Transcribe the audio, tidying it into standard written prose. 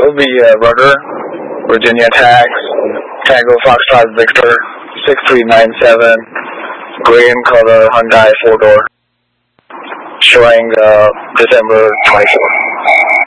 It'll be Rudder, Virginia Tax, Tango Foxtrot Victor, 6397, gray in color, Hyundai 4-door, showing December 24th.